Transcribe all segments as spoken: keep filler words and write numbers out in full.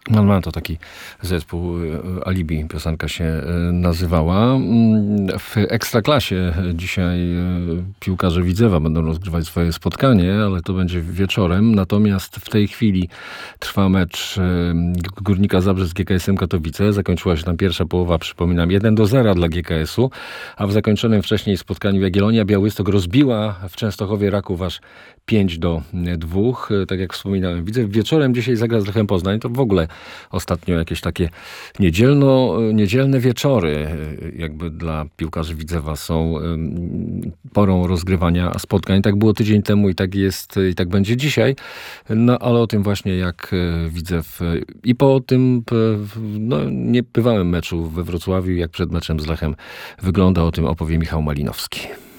Man to taki zespół, Alibi piosenka się nazywała. W Ekstraklasie dzisiaj piłkarze Widzewa będą rozgrywać swoje spotkanie, ale to będzie wieczorem. Natomiast w tej chwili trwa mecz Górnika Zabrze z G K S-em Katowice. Zakończyła się tam pierwsza połowa, przypominam, jeden do zera dla G K S-u, a w zakończonym wcześniej spotkaniu Jagiellonia Białystok rozbiła w Częstochowie Raków aż pięć do dwóch. Tak jak wspominałem, Widzew wieczorem dzisiaj zagra z Lechem Poznań. To w ogóle ostatnio jakieś takie niedzielno, niedzielne wieczory jakby dla piłkarzy Widzewa są porą rozgrywania spotkań. Tak było tydzień temu i tak jest, i tak będzie dzisiaj. No ale o tym właśnie, jak Widzew i po tym no, niebywałym meczu we Wrocławiu, jak przed meczem z Lechem wygląda, o tym opowie Michał Malinowski.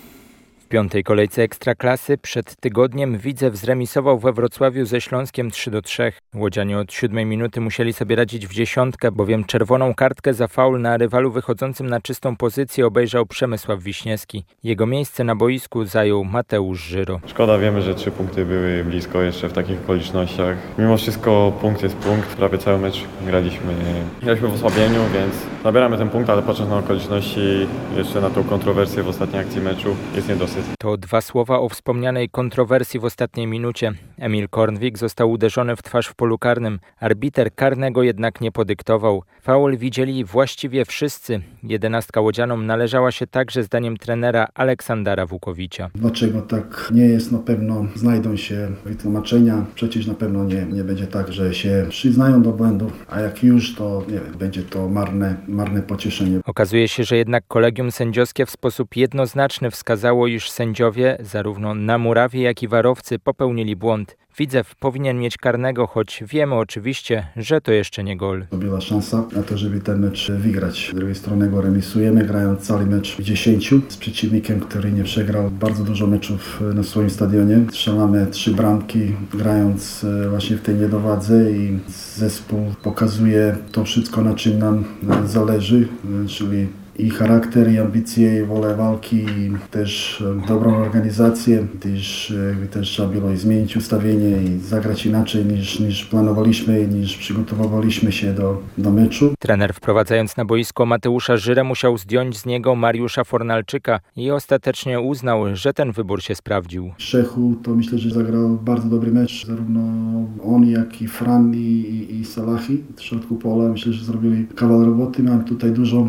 W piątej kolejce Ekstraklasy przed tygodniem Widzew zremisował we Wrocławiu ze Śląskiem trzy do trzech. Łodzianie od siódmej minuty musieli sobie radzić w dziesiątkę, bowiem czerwoną kartkę za faul na rywalu wychodzącym na czystą pozycję obejrzał Przemysław Wiśniewski. Jego miejsce na boisku zajął Mateusz Żyro. Szkoda, wiemy, że trzy punkty były blisko jeszcze w takich okolicznościach. Mimo wszystko punkt jest punkt. Prawie cały mecz graliśmy, graliśmy w osłabieniu, więc zabieramy ten punkt, ale patrząc na okoliczności, jeszcze na tą kontrowersję w ostatniej akcji meczu, jest niedosyt. To dwa słowa o wspomnianej kontrowersji w ostatniej minucie. Emil Kornwik został uderzony w twarz w polu karnym. Arbiter karnego jednak nie podyktował. Faul widzieli właściwie wszyscy. Jedenastka łodzianom należała się także zdaniem trenera Aleksandra Wukowicia. Dlaczego tak nie jest? Na pewno znajdą się wytłumaczenia. Przecież na pewno nie, nie będzie tak, że się przyznają do błędu, a jak już, to nie wiem, będzie to marne, marne pocieszenie. Okazuje się, że jednak kolegium sędziowskie w sposób jednoznaczny wskazało, iż sędziowie, zarówno na murawie, jak i warowcy, popełnili błąd. Widzew powinien mieć karnego, choć wiemy oczywiście, że to jeszcze nie gol. To była szansa na to, żeby ten mecz wygrać. Z drugiej strony go remisujemy, grając cały mecz w dziesięciu z przeciwnikiem, który nie przegrał bardzo dużo meczów na swoim stadionie. Strzelamy trzy bramki, grając właśnie w tej niedowadze i zespół pokazuje to wszystko, na czym nam zależy, czyli i charakter, i ambicje, i wolę walki, i też dobrą organizację, gdyż też trzeba było zmienić ustawienie i zagrać inaczej niż, niż planowaliśmy, niż przygotowywaliśmy się do, do meczu. Trener, wprowadzając na boisko Mateusza Żyrę, musiał zdjąć z niego Mariusza Fornalczyka i ostatecznie uznał, że ten wybór się sprawdził. Szczechu to myślę, że zagrał bardzo dobry mecz. Zarówno on, jak i Fran i, i, i Salahi w środku pola. Myślę, że zrobili kawał roboty. Mam tutaj dużo